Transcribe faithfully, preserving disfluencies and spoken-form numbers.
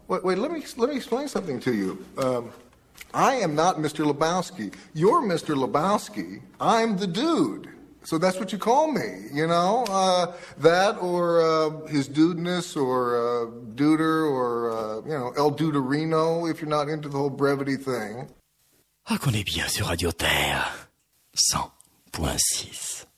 Wait, wait, let me let me explain something to you. Um, I am not Mister Lebowski. You're Mister Lebowski. I'm the dude. So that's what you call me, you know? Uh, that or uh, his dudeness or uh, duder or, uh, you know, El Duderino if you're not into the whole brevity thing. Ah, qu'on est bien sur Radio Terre. cent point six.